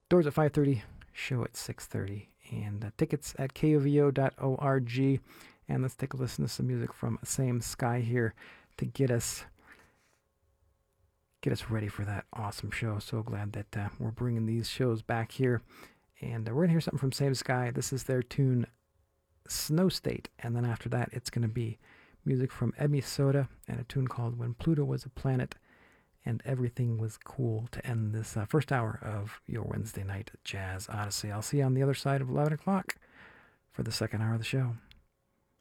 Doors at 5:30, show at 6:30, and tickets at kovo.org. And let's take a listen to some music from Same Sky here to get us ready for that awesome show. So glad that we're bringing these shows back here. And we're going to hear something from Same Sky. This is their tune Snow State. And then after that, it's going to be music from Emi Soda and a tune called When Pluto Was a Planet and Everything Was Cool to end this first hour of your Wednesday night Jazz Odyssey. I'll see you on the other side of 11 o'clock for the second hour of the show.